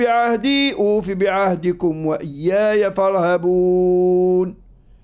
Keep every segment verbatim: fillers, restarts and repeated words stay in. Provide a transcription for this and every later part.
بعهدي أوف بعهدكم وإياي فارهبون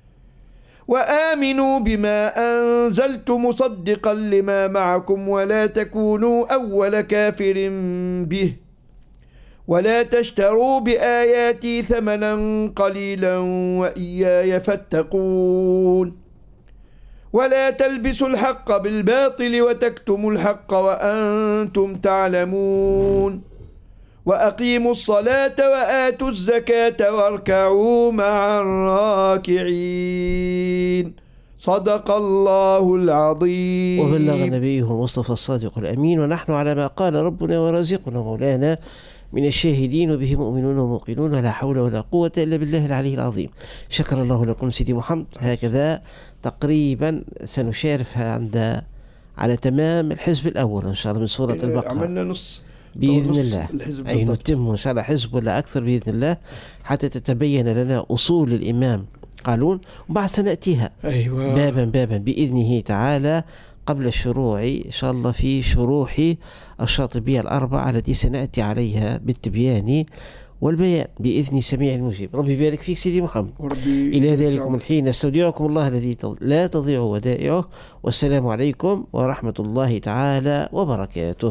وآمنوا بما أنزلت مصدقا لما معكم ولا تكونوا أول كافر به ولا تشتروا بآياتي ثمنا قليلا وإياي فاتقون ولا تلبسوا الحق بالباطل وتكتموا الحق وأنتم تعلمون وأقيموا الصلاة وآتوا الزكاة واركعوا مع الراكعين. صدق الله العظيم. وبلغ نبيه المصطفى الصادق الأمين، ونحن على ما قال ربنا ورازقنا مولانا من الشاهدين وبه مؤمنون وموقنون، ولا حول ولا قوة إلا بالله العلي العظيم. شكر الله لكم سيدي محمد. هكذا تقريبا سنشارف عند على تمام الحزب الأول إن شاء الله من سورة البقرة. عملنا نص بإذن الله، أي نتم إن شاء الله حزب ولا أكثر بإذن الله حتى تتبين لنا أصول الإمام قالون، وبعد سنأتيها أيوة. بابا بابا بإذنه تعالى قبل الشروع إن شاء الله في شروح الشاطبية الأربعة التي سنأتي عليها بالتبيان والبيان بإذن سميع المجيب. ربي يبارك فيك سيدي محمد. إلى ذلكم الحين نستودعكم الله الذي لا تضيع ودائعه، والسلام عليكم ورحمة الله تعالى وبركاته.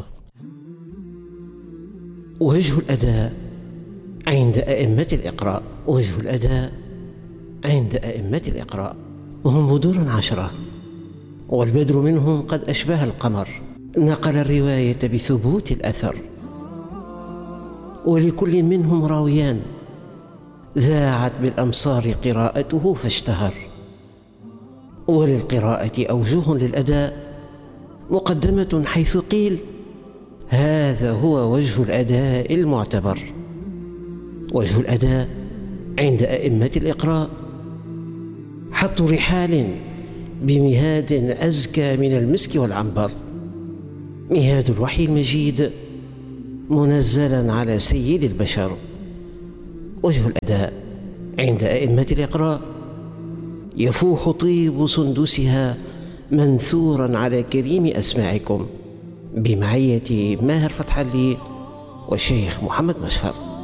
وجه الأداء عند أئمة الإقراء. وجه الأداء عند أئمة الإقراء وهم بدور عشرة، والبدر منهم قد أشبه القمر، نقل الرواية بثبوت الأثر، ولكل منهم راويان ذاعت بالأمصار قراءته فاشتهر. وللقراءة أوجه للأداء مقدمة، حيث قيل هذا هو وجه الأداء المعتبر. وجه الأداء عند أئمة الإقراء حط رحال بمهاد أزكى من المسك والعنبر، مهاد الوحي المجيد منزلا على سيد البشر. وجه الأداء عند أئمة الإقراء يفوح طيب سندسها منثورا على كريم أسماعكم، بمعية ماهر فتح الله والشيخ محمد مشفر.